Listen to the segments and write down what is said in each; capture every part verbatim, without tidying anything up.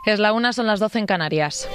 Es la una, son las doce en Canarias.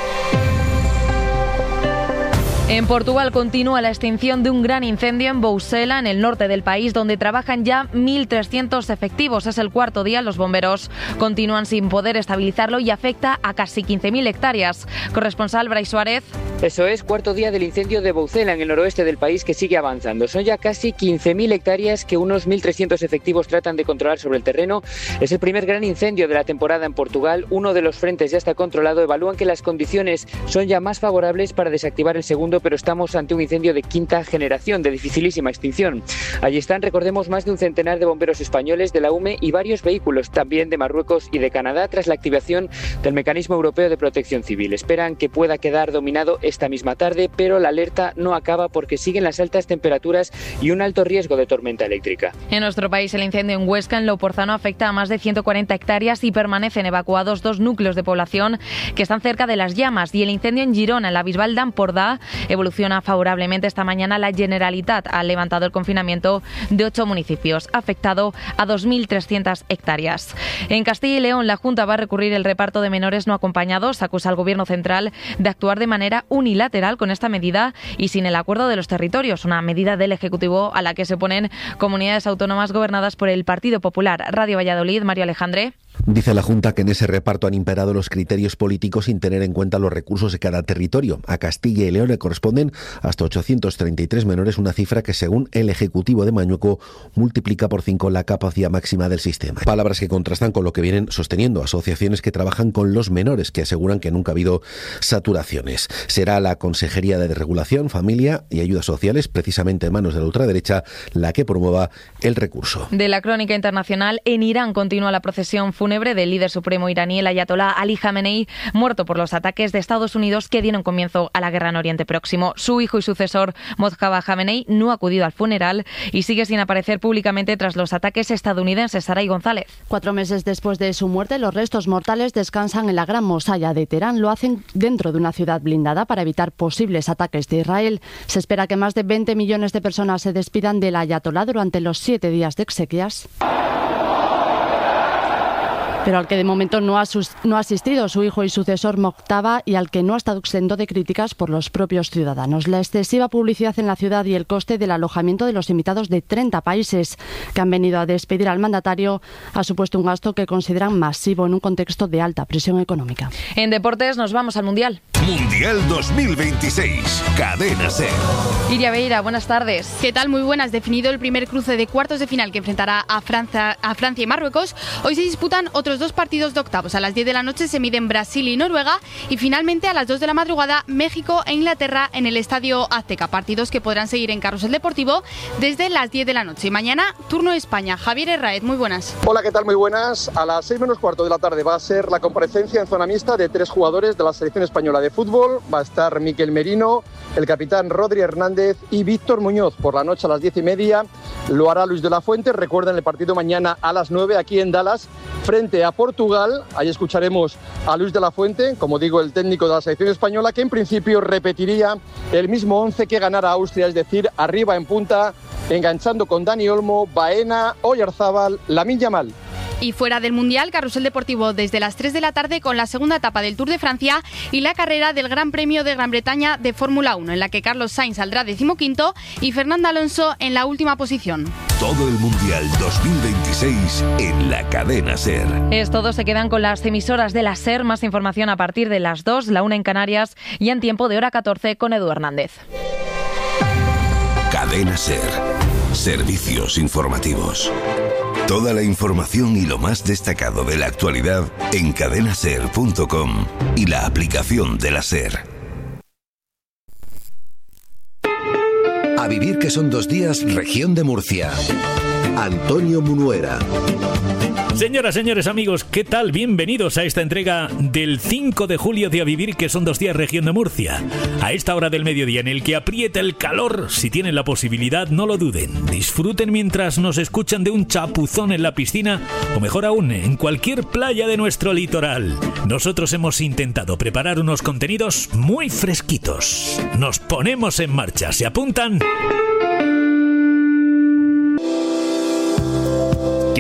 En Portugal continúa la extinción de un gran incendio en Bousela, en el norte del país, donde trabajan ya mil trescientos efectivos. Es el cuarto día. Los bomberos continúan sin poder estabilizarlo y afecta a casi quince mil hectáreas. Corresponsal Brais Suárez. Eso es, cuarto día del incendio de Bousela, en el noroeste del país, que sigue avanzando. Son ya casi quince mil hectáreas que unos mil trescientos efectivos tratan de controlar sobre el terreno. Es el primer gran incendio de la temporada en Portugal. Uno de los frentes ya está controlado. Evalúan que las condiciones son ya más favorables para desactivar el segundo, pero estamos ante un incendio de quinta generación, de dificilísima extinción. Allí están, recordemos, más de un centenar de bomberos españoles, de la U M E y varios vehículos también de Marruecos y de Canadá, tras la activación del Mecanismo Europeo de Protección Civil. Esperan que pueda quedar dominado esta misma tarde, pero la alerta no acaba porque siguen las altas temperaturas y un alto riesgo de tormenta eléctrica. En nuestro país, el incendio en Huesca, en Loporzano, afecta a más de ciento cuarenta hectáreas y permanecen evacuados dos núcleos de población que están cerca de las llamas. Y el incendio en Girona, en la Bisbal d'Empordà, evoluciona favorablemente. Esta mañana la Generalitat ha levantado el confinamiento de ocho municipios, afectado a dos mil trescientas hectáreas. En Castilla y León, la Junta va a recurrir el reparto de menores no acompañados. Acusa al Gobierno central de actuar de manera unilateral con esta medida y sin el acuerdo de los territorios, una medida del Ejecutivo a la que se oponen comunidades autónomas gobernadas por el Partido Popular. Radio Valladolid, Mario Alejandre. Dice la Junta que en ese reparto han imperado los criterios políticos sin tener en cuenta los recursos de cada territorio. A Castilla y León le corresponden hasta ochocientos treinta y tres menores, una cifra que, según el Ejecutivo de Mañueco, multiplica por cinco la capacidad máxima del sistema. Palabras que contrastan con lo que vienen sosteniendo asociaciones que trabajan con los menores, que aseguran que nunca ha habido saturaciones. Será la Consejería de Regulación, Familia y Ayudas Sociales, precisamente en manos de la ultraderecha, la que promueva el recurso. De la crónica internacional, en Irán continúa la procesión fúnebre del líder supremo iraní, el ayatolá Ali Jamenei, muerto por los ataques de Estados Unidos que dieron comienzo a la guerra en Oriente Próximo. Su hijo y sucesor, Mojtaba Jamenei, no ha acudido al funeral y sigue sin aparecer públicamente tras los ataques estadounidenses. Saray González. Cuatro meses después de su muerte, los restos mortales descansan en la Gran Mosalla de Teherán. Lo hacen dentro de una ciudad blindada para evitar posibles ataques de Israel. Se espera que más de veinte millones de personas se despidan del ayatolá durante los siete días de exequias, pero al que de momento no ha, sus, no ha asistido su hijo y sucesor Mojtaba, y al que no ha estado exento de críticas por los propios ciudadanos. La excesiva publicidad en la ciudad y el coste del alojamiento de los invitados de treinta países que han venido a despedir al mandatario ha supuesto un gasto que consideran masivo en un contexto de alta presión económica. En deportes nos vamos al Mundial. Mundial dos mil veintiséis, Cadena SER. Iria Beira, buenas tardes. ¿Qué tal? Muy buenas. Definido el primer cruce de cuartos de final que enfrentará a Francia, a Francia y Marruecos, hoy se disputan otros dos partidos de octavos. A las diez de la noche se miden Brasil y Noruega y finalmente a las dos de la madrugada México e Inglaterra en el Estadio Azteca. Partidos que podrán seguir en Carrusel Deportivo desde las diez de la noche. Y mañana, turno de España. Javier Herráez, muy buenas. Hola, ¿qué tal? Muy buenas. A las seis menos cuarto de la tarde va a ser la comparecencia en zona mixta de tres jugadores de la selección española de fútbol. Va a estar Miquel Merino, el capitán Rodri Hernández y Víctor Muñoz. Por la noche a las diez y media lo hará Luis de la Fuente. Recuerden el partido mañana a las nueve aquí en Dallas frente a Portugal. Ahí escucharemos a Luis de la Fuente, como digo, el técnico de la selección española, que en principio repetiría el mismo once que ganara Austria, es decir, arriba en punta, enganchando con Dani Olmo, Baena, Oyarzábal, Lamine Yamal. Y fuera del Mundial, Carrusel Deportivo desde las tres de la tarde con la segunda etapa del Tour de Francia y la carrera del Gran Premio de Gran Bretaña de Fórmula uno, en la que Carlos Sainz saldrá decimoquinto y Fernando Alonso en la última posición. Todo el Mundial dos mil veintiséis en la Cadena SER. Es todo, se quedan con las emisoras de la SER. Más información a partir de las dos, la una en Canarias y en tiempo de hora catorce con Edu Hernández. Cadena SER. Servicios informativos. Toda la información y lo más destacado de la actualidad en cadena ser punto com y la aplicación de la SER. A vivir que son dos días, región de Murcia. Antonio Munuera. Señoras, señores, amigos, ¿qué tal? Bienvenidos a esta entrega del cinco de julio de A Vivir, que son dos días, región de Murcia. A esta hora del mediodía en el que aprieta el calor, si tienen la posibilidad, no lo duden. Disfruten mientras nos escuchan de un chapuzón en la piscina o, mejor aún, en cualquier playa de nuestro litoral. Nosotros hemos intentado preparar unos contenidos muy fresquitos. Nos ponemos en marcha. ¿Se apuntan?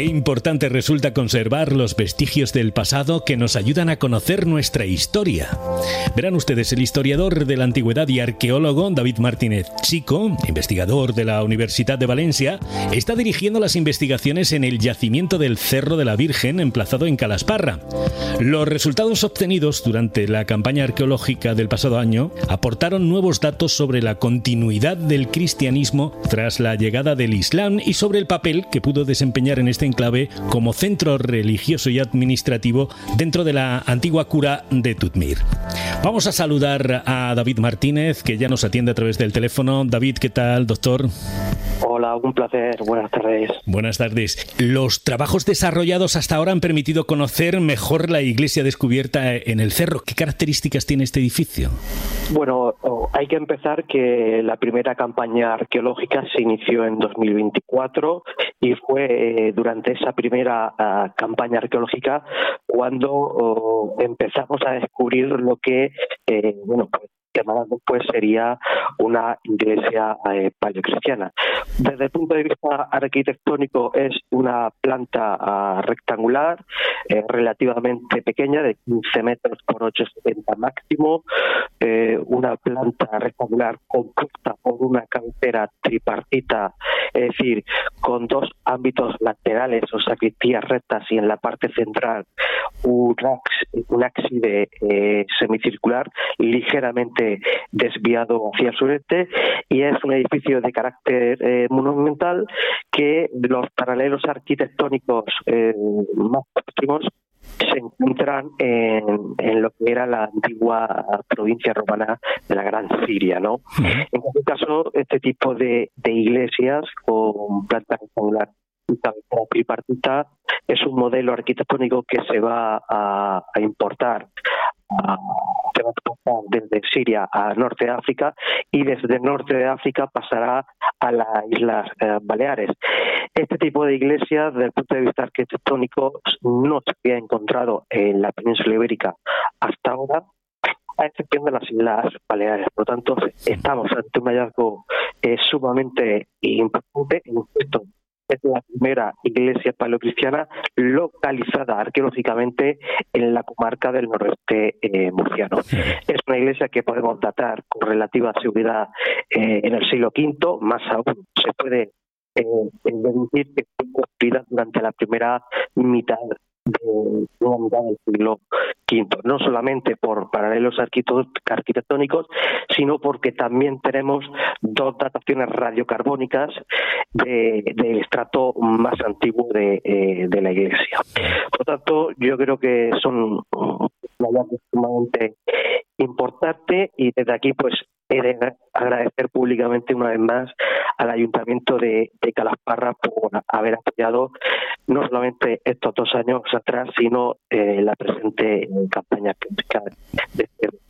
Qué importante resulta conservar los vestigios del pasado que nos ayudan a conocer nuestra historia. Verán ustedes, el historiador de la antigüedad y arqueólogo David Martínez Chico, investigador de la Universidad de Valencia, está dirigiendo las investigaciones en el yacimiento del Cerro de la Virgen, emplazado en Calasparra. Los resultados obtenidos durante la campaña arqueológica del pasado año aportaron nuevos datos sobre la continuidad del cristianismo tras la llegada del Islam y sobre el papel que pudo desempeñar en este enclave como centro religioso y administrativo dentro de la antigua cura de Tutmir. Vamos a saludar a David Martínez, que ya nos atiende a través del teléfono. David, ¿qué tal, doctor? Hola, un placer. Buenas tardes. Buenas tardes. Los trabajos desarrollados hasta ahora han permitido conocer mejor la iglesia descubierta en el cerro. ¿Qué características tiene este edificio? Bueno, hay que empezar que la primera campaña arqueológica se inició en dos mil veinticuatro y fue eh, durante esa primera uh, campaña arqueológica cuando uh, empezamos a descubrir lo que, eh, bueno, pues, llamada después sería una iglesia eh, paleocristiana. Desde el punto de vista arquitectónico es una planta uh, rectangular, eh, relativamente pequeña, de quince metros por ocho setenta máximo, eh, una planta rectangular compuesta por una cabecera tripartita, es decir, con dos ámbitos laterales o sacristías rectas y en la parte central un, un ábside eh, semicircular ligeramente desviado hacia el sureste, y es un edificio de carácter eh, monumental que los paralelos arquitectónicos eh, más próximos se encuentran en, en lo que era la antigua provincia romana de la Gran Siria, ¿no? En este caso, este tipo de, de iglesias con planta rectangular y cabecera tripartita es un modelo arquitectónico que se va a, a importar a, se va a exportar desde Siria a Norte de África, y desde Norte de África pasará a las Islas eh, Baleares. Este tipo de iglesias, desde el punto de vista arquitectónico, no se había encontrado en la península ibérica hasta ahora, a excepción de las Islas Baleares. Por lo tanto, estamos ante un hallazgo eh, sumamente importante. En efecto, es la primera iglesia paleocristiana localizada arqueológicamente en la comarca del noroeste eh, murciano. Es una iglesia que podemos datar con relativa seguridad eh, en el siglo quinto, más aún se puede eh, deducir que fue construida durante la primera mitad de una mitad del siglo quinto, no solamente por paralelos arquitectónicos, sino porque también tenemos dos dataciones radiocarbónicas de, del estrato más antiguo de, eh, de la iglesia. Por lo tanto, yo creo que son un hallazgo sumamente importante, y desde aquí pues he de agradecer públicamente una vez más al Ayuntamiento de, de Calasparra por haber apoyado no solamente estos dos años atrás, sino eh, la presente campaña arqueológica de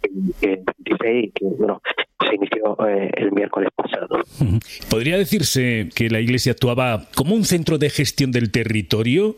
veintiséis, que bueno, se inició eh, el miércoles pasado. ¿Podría decirse que la Iglesia actuaba como un centro de gestión del territorio?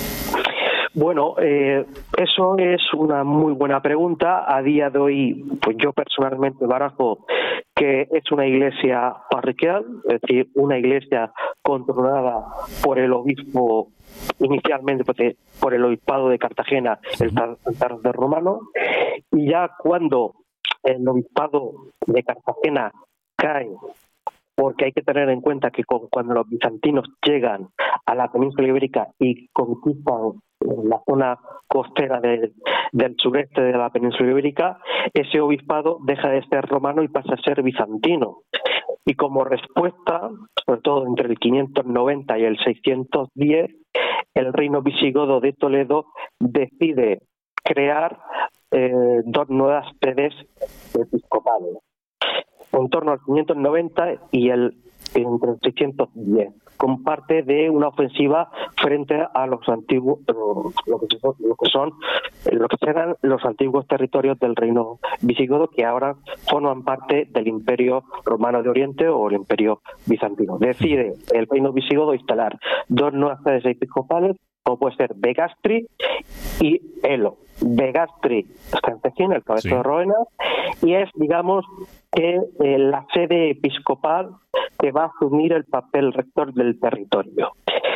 Bueno, eh, eso es una muy buena pregunta. A día de hoy, pues yo personalmente barajo que es una iglesia parroquial, es decir, una iglesia controlada por el obispo, inicialmente por el obispado de Cartagena, el sacerdote romano, y ya cuando el obispado de Cartagena cae, porque hay que tener en cuenta que cuando los bizantinos llegan a la península ibérica y conquistan la zona costera del, del sureste de la península ibérica, ese obispado deja de ser romano y pasa a ser bizantino. Y como respuesta, sobre todo entre el quinientos noventa y el seiscientos diez, el reino visigodo de Toledo decide crear eh, dos nuevas sedes episcopales, en torno al quinientos noventa y el entre el seiscientos diez, con parte de una ofensiva frente a los antiguos, lo que, lo que son, lo que serán los antiguos territorios del reino visigodo, que ahora forman parte del Imperio Romano de Oriente o el Imperio Bizantino. Decide el reino visigodo instalar dos nuevas sedes episcopales, como puede ser Begastri y Elo. Begastri está en Tejín, el cabeza sí. de Roena, y es, digamos, que eh, la sede episcopal que va a asumir el papel rector del territorio.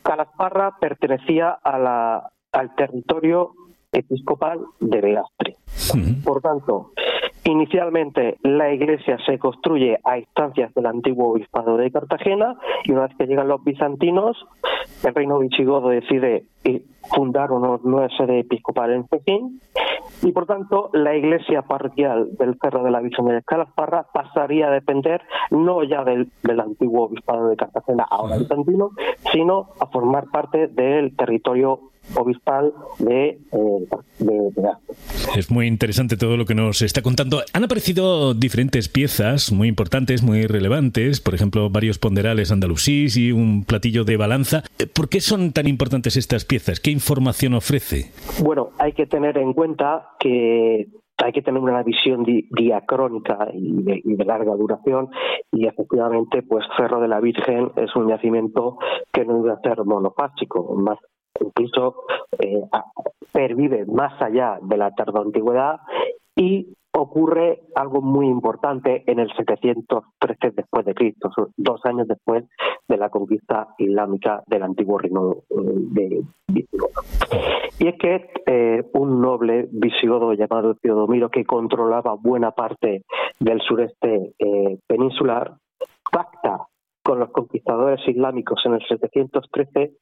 Calasparra pertenecía a la, al territorio episcopal de Begastri. Por tanto, inicialmente la iglesia se construye a instancias del antiguo obispado de Cartagena, y una vez que llegan los bizantinos, el reino visigodo decide fundar una nueva sede episcopal en Pekín, y por tanto la iglesia parroquial del Cerro de la Virgen de Calasparra pasaría a depender no ya del, del antiguo obispado de Cartagena, ahora bizantino, sino a formar parte del territorio obispal de, eh, de, de Es muy interesante todo lo que nos está contando. Han aparecido diferentes piezas muy importantes, muy relevantes, por ejemplo, varios ponderales andalusíes y un platillo de balanza. ¿Por qué son tan importantes estas piezas? ¿Qué información ofrece? Bueno, hay que tener en cuenta que hay que tener una visión di- diacrónica y de, y de larga duración, y efectivamente, pues Cerro de la Virgen es un yacimiento que no debe ser monofásico, más incluso eh, pervive más allá de la tardoantigüedad, y ocurre algo muy importante en el setecientos trece después de Cristo, dos años después de la conquista islámica del antiguo reino de Visigodo. Y es que eh, un noble visigodo llamado Teodomiro, que controlaba buena parte del sureste eh, peninsular, pacta con los conquistadores islámicos en el setecientos trece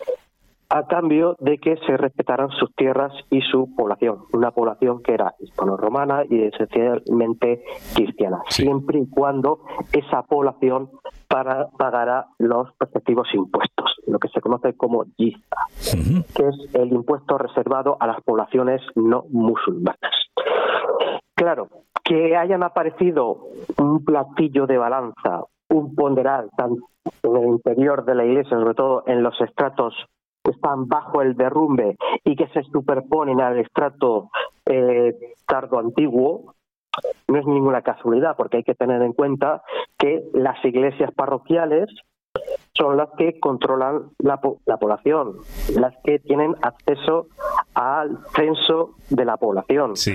a cambio de que se respetaran sus tierras y su población, una población que era hispano-romana y esencialmente cristiana, sí, siempre y cuando esa población para, pagara los respectivos impuestos, lo que se conoce como yizta, uh-huh. que es el impuesto reservado a las poblaciones no musulmanas. Claro, que hayan aparecido un platillo de balanza, un ponderal, tanto en el interior de la iglesia, sobre todo en los estratos que están bajo el derrumbe y que se superponen al estrato eh, tardo antiguo, no es ninguna casualidad, porque hay que tener en cuenta que las iglesias parroquiales son las que controlan la, la población, las que tienen acceso al censo de la población. Sí.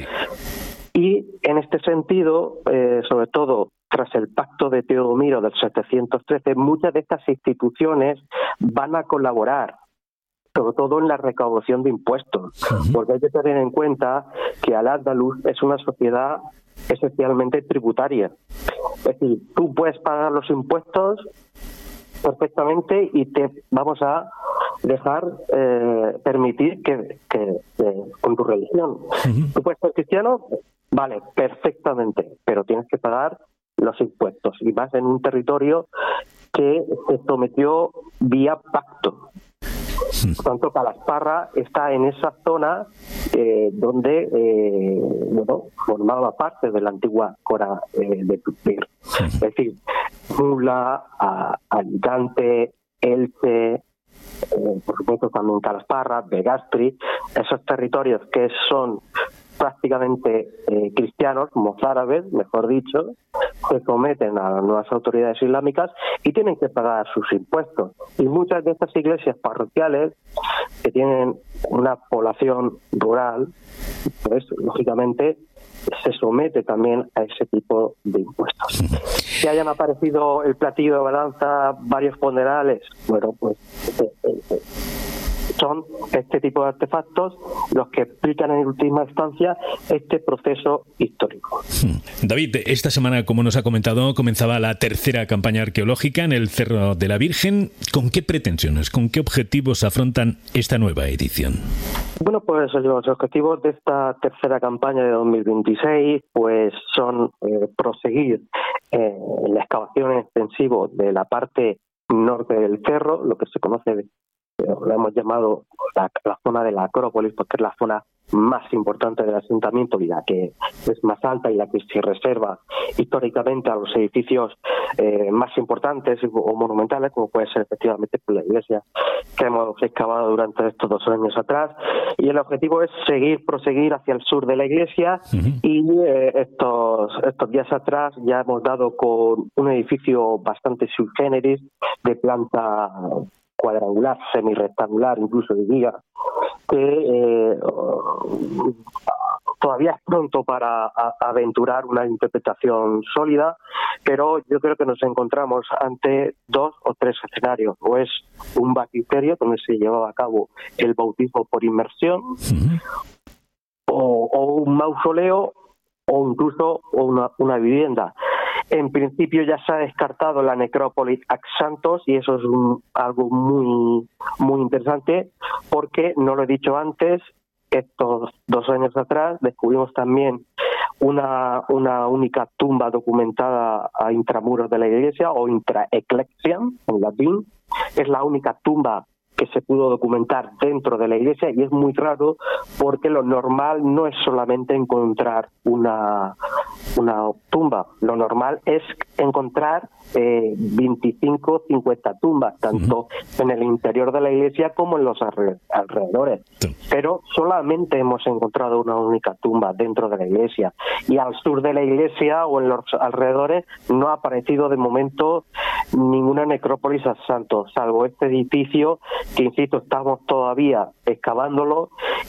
Y en este sentido, eh, sobre todo tras el pacto de Teodomiro del setecientos trece, muchas de estas instituciones van a colaborar, sobre todo en la recaudación de impuestos, uh-huh. porque hay que tener en cuenta que Al-Ándalus es una sociedad esencialmente tributaria. Es decir, tú puedes pagar los impuestos perfectamente y te vamos a dejar eh, permitir que, que, que con tu religión. Uh-huh. Tú puedes ser cristiano, vale, perfectamente, pero tienes que pagar los impuestos, y más en un territorio que se sometió vía pacto. Por tanto, Calasparra está en esa zona eh, donde eh, bueno, formaba parte de la antigua Cora eh, de Tupir. Es decir, Mula, a, Alicante, Elche, eh, por supuesto también Calasparra, Begastri, esos territorios que son prácticamente eh, cristianos, mozárabes, mejor dicho, se someten a las nuevas autoridades islámicas y tienen que pagar sus impuestos. Y muchas de estas iglesias parroquiales, que tienen una población rural, pues lógicamente se somete también a ese tipo de impuestos. Que hayan aparecido el platillo de balanza, varios ponderales, bueno, pues eh, eh, son este tipo de artefactos los que explican en última instancia este proceso histórico. David, esta semana, como nos ha comentado, comenzaba la tercera campaña arqueológica en el Cerro de la Virgen. ¿Con qué pretensiones, con qué objetivos afrontan esta nueva edición? Bueno, pues los objetivos de esta tercera campaña de dos mil veintiséis pues son eh, proseguir eh, la excavación en extensivo de la parte norte del cerro, lo que se conoce de lo hemos llamado la, la zona de la Acrópolis, porque es la zona más importante del asentamiento y la que es más alta y la que se reserva históricamente a los edificios eh, más importantes o monumentales, como puede ser efectivamente la iglesia que hemos excavado durante estos dos años atrás. Y el objetivo es seguir, proseguir hacia el sur de la iglesia. Uh-huh. Y eh, estos, estos días atrás ya hemos dado con un edificio bastante sui generis, de planta cuadrangular, semi-rectangular, incluso diría, que eh, todavía es pronto para a, aventurar una interpretación sólida, pero yo creo que nos encontramos ante dos o tres escenarios. O es un baptisterio donde se llevaba a cabo el bautismo por inmersión, uh-huh. o, o un mausoleo, o incluso una, una vivienda. En principio ya se ha descartado la necrópolis ex santos, y eso es un, algo muy muy interesante, porque, no lo he dicho antes, estos dos años atrás descubrimos también una una única tumba documentada a intramuros de la iglesia, o intraeclexiam en latín. Es la única tumba que se pudo documentar dentro de la iglesia, y es muy raro porque lo normal no es solamente encontrar una una tumba, lo normal es encontrar eh, veinticinco, cincuenta tumbas, tanto uh-huh. en el interior de la iglesia como en los alrededores. Sí. Pero solamente hemos encontrado una única tumba dentro de la iglesia, y al sur de la iglesia o en los alrededores no ha aparecido de momento ninguna necrópolis a santos, salvo este edificio que, insisto, estamos todavía excavándolo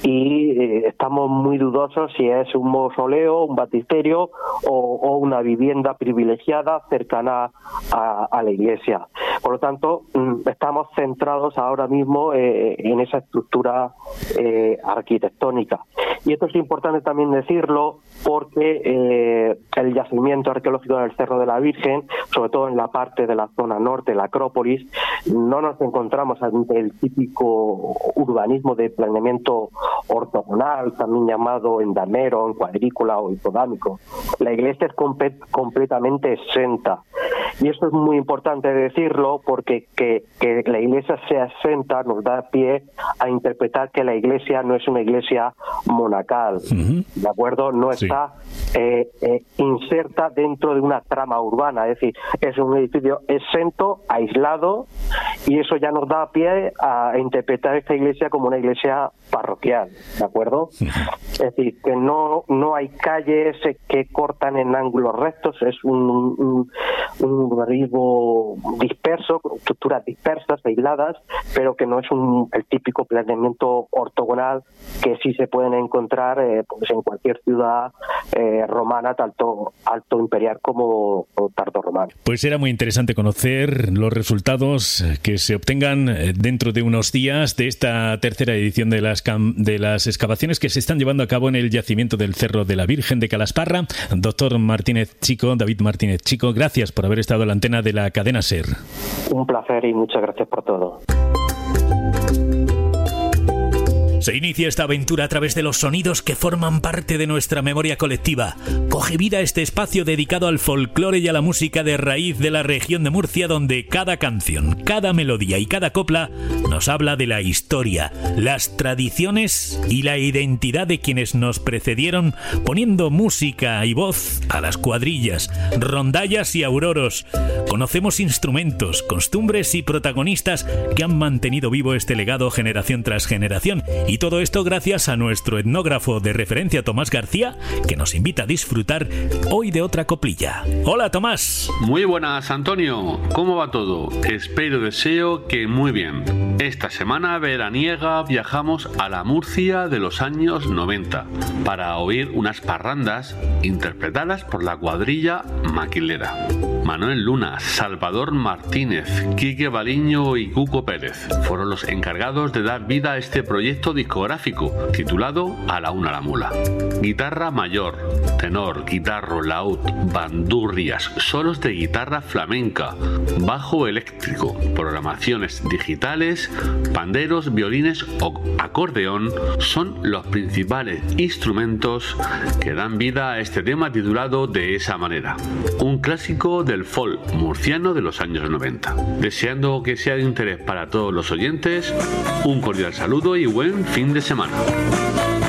y eh, estamos muy dudosos si es un mausoleo, un baptisterio o, o una vivienda privilegiada cercana a, a la iglesia. Por lo tanto, estamos centrados ahora mismo eh, en esa estructura eh, arquitectónica. Y esto es importante también decirlo porque eh, el yacimiento arqueológico del Cerro de la Virgen, sobre todo en la parte de la zona norte, la Acrópolis, no nos encontramos ante el típico urbanismo de planeamiento ortogonal, también llamado endamero, en cuadrícula o hipodámico. La iglesia es complet- completamente exenta. Y esto es muy importante decirlo porque que, que la iglesia sea exenta nos da pie a interpretar que la iglesia no es una iglesia monacal, uh-huh. ¿de acuerdo? No sí. está eh, eh, inserta dentro de una trama urbana, es decir, es un edificio exento, aislado, y eso ya nos da pie a interpretar esta iglesia como una iglesia parroquial, ¿de acuerdo? Uh-huh. Es decir, que no, no hay calles que cortan en ángulos rectos, es un, un, un urbanismo disperso, estructuras dispersas, aisladas, pero que no es un, el típico planeamiento ortogonal que sí se pueden encontrar eh, pues en cualquier ciudad eh, romana, tanto alto imperial como tardo romano. Pues era muy interesante conocer los resultados que se obtengan dentro de unos días de esta tercera edición de las cam- de las excavaciones que se están llevando a cabo en el yacimiento del Cerro de la Virgen de Calasparra. Doctor Martínez Chico, David Martínez Chico, gracias por haber estado en la antena de la cadena SER. Un placer y muchas gracias por todo. Se inicia esta aventura a través de los sonidos que forman parte de nuestra memoria colectiva. Coge vida este espacio dedicado al folclore y a la música de raíz de la región de Murcia, donde cada canción, cada melodía y cada copla nos habla de la historia, las tradiciones y la identidad de quienes nos precedieron, poniendo música y voz a las cuadrillas, rondallas y auroros. Conocemos instrumentos, costumbres y protagonistas que han mantenido vivo este legado generación tras generación. Y todo esto gracias a nuestro etnógrafo de referencia, Tomás García, que nos invita a disfrutar hoy de otra coplilla. Hola, Tomás. Muy buenas, Antonio. ¿Cómo va todo? Espero, deseo que muy bien. Esta semana veraniega viajamos a la Murcia de los años noventa para oír unas parrandas interpretadas por la cuadrilla Maquilera. Manuel Luna, Salvador Martínez, Quique Baliño y Cuco Pérez fueron los encargados de dar vida a este proyecto discográfico titulado A la una la mula. Guitarra mayor, tenor, guitarro, laúd, bandurrias, solos de guitarra flamenca, bajo eléctrico, programaciones digitales, panderos, violines o acordeón son los principales instrumentos que dan vida a este tema titulado de esa manera. Un clásico del folk murciano de los años noventa. Deseando que sea de interés para todos los oyentes, un cordial saludo y buen fin de semana.